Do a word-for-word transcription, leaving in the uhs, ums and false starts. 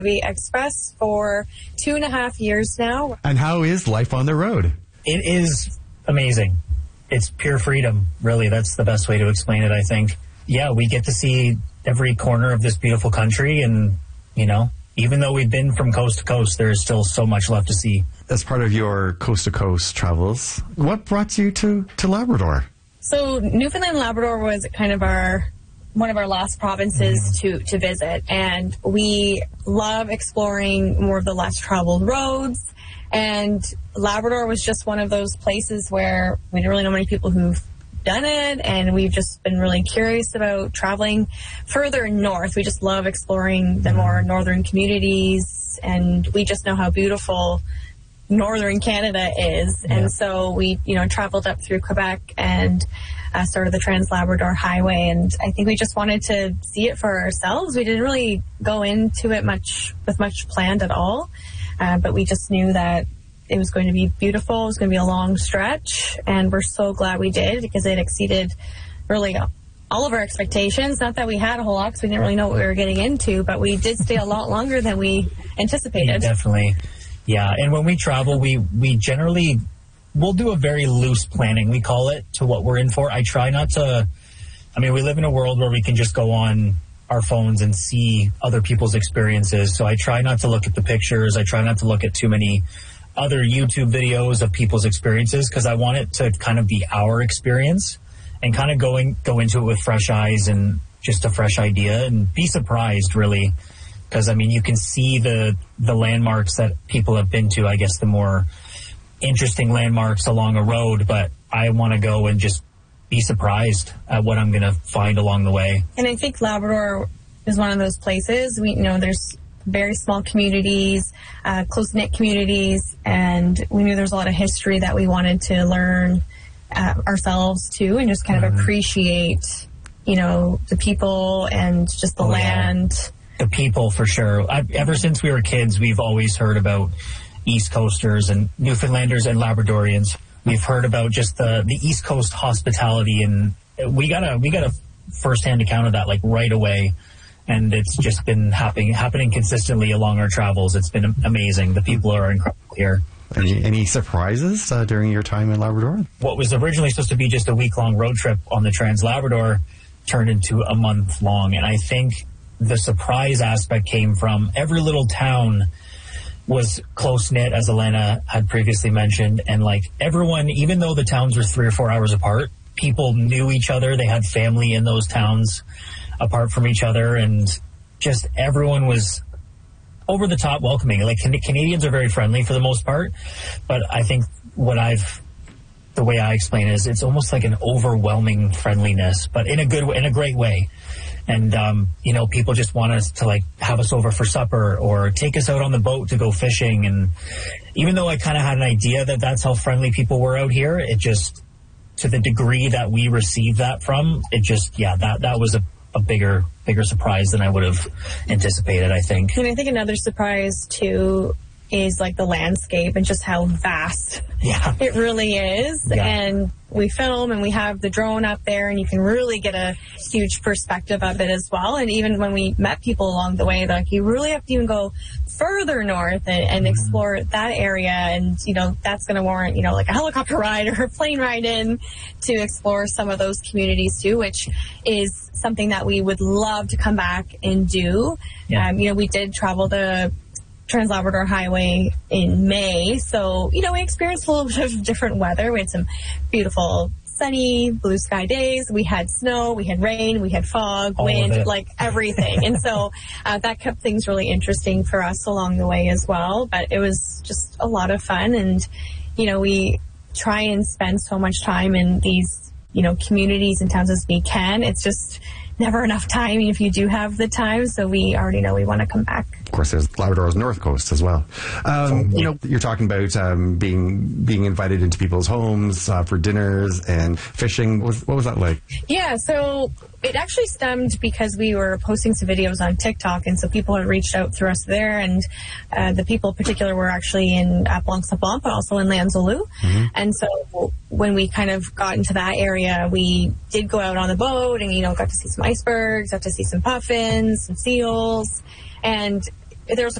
We express for two and a half years now. And how is life on the road? It is amazing. It's pure freedom, really. That's the best way to explain it, I think. Yeah, we get to see every corner of this beautiful country, and, you know, even though we've been from coast to coast, there's still so much left to see. As part of your coast-to-coast travels, what brought you to, to Labrador? So Newfoundland and Labrador was kind of our one of our last provinces to, to visit, and we love exploring more of the less traveled roads, and Labrador was just one of those places where we don't really know many people who've done it, and we've just been really curious about traveling further north. We just love exploring the more northern communities, and we just know how beautiful northern Canada is. Yeah. And so we, you know, traveled up through Quebec and uh, started the Trans-Labrador Highway, and I think we just wanted to see it for ourselves. We didn't really go into it much with much planned at all, uh, but we just knew that it was going to be beautiful. It was going to be a long stretch, and we're so glad we did, because it exceeded really all of our expectations. Not that we had a whole lot, because we didn't really know what we were getting into, but we did stay a lot longer than we anticipated. Yeah, definitely. Yeah, and when we travel, we, we generally, we'll do a very loose planning, we call it, to what we're in for. I try not to, I mean, we live in a world where we can just go on our phones and see other people's experiences, so I try not to look at the pictures. I try not to look at too many other YouTube videos of people's experiences, because I want it to kind of be our experience and kind of going go into it with fresh eyes and just a fresh idea, and be surprised, really. Because, I mean, you can see the the landmarks that people have been to, I guess the more interesting landmarks along a road, but I want to go and just be surprised at what I'm going to find along the way. And I think Labrador is one of those places. We you know there's very small communities, uh, close-knit communities, and we knew there was a lot of history that we wanted to learn uh, ourselves too, and just kind of mm. appreciate, you know, the people and just the oh, land. Yeah. The people, for sure. I've, ever since we were kids, we've always heard about East Coasters and Newfoundlanders and Labradorians. We've heard about just the, the East Coast hospitality, and we got a we got a firsthand account of that, like, right away. And it's just been happening happening consistently along our travels. It's been amazing. The people are incredible here. Any, any surprises uh, during your time in Labrador? What was originally supposed to be just a week-long road trip on the Trans-Labrador turned into a month long, and I think the surprise aspect came from every little town was close-knit, as Elena had previously mentioned, and like everyone, even though the towns were three or four hours apart, people knew each other. They had family in those towns apart from each other, and just everyone was over the top welcoming. Like, can- Canadians are very friendly for the most part, but I think what I've the way I explain it is it's almost like an overwhelming friendliness, but in a good in a great way. And, um, you know, people just want us to, like, have us over for supper or take us out on the boat to go fishing. And even though I kind of had an idea that that's how friendly people were out here, it just, to the degree that we received that from, it just, yeah, that, that was a, a bigger, bigger surprise than I would have anticipated, I think. And I think another surprise, too, is like the landscape and just how vast yeah. it really is. Yeah. And we film and we have the drone up there, and you can really get a huge perspective of it as well. And even when we met people along the way, like, you really have to even go further north and, and explore that area. And, you know, that's going to warrant, you know, like a helicopter ride or a plane ride in to explore some of those communities too, which is something that we would love to come back and do. Yeah. Um, you know, we did travel the Trans-Labrador Highway in May, so, you know, we experienced a little bit of different weather. We had some beautiful sunny blue sky days. We had snow, we had rain, we had fog, All wind, like everything. And so uh, that kept things really interesting for us along the way as well. But it was just a lot of fun, and, you know, we try and spend so much time in these, you know, communities and towns as we can. It's just never enough time if you do have the time, so we already know we want to come back. Of course, there's Labrador's North Coast as well. Um, you know, you're talking about um, being being invited into people's homes uh, for dinners and fishing. What was, what was that like? Yeah, so it actually stemmed because we were posting some videos on TikTok, and so people had reached out through us there, and uh, the people in particular were actually in uh, Blanc-Sablon, but also in Lanzalou. Mm-hmm. And so when we kind of got into that area, we did go out on the boat and, you know, got to see some icebergs, got to see some puffins, some seals, and if there was a